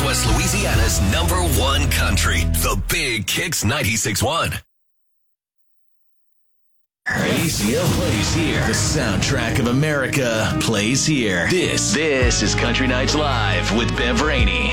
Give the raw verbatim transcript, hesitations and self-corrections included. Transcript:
Northwest Louisiana's number one country, the Big Kicks ninety-six point one. A C L plays here. The soundtrack of America plays here. This, this is Country Nights Live with Bev Rainey.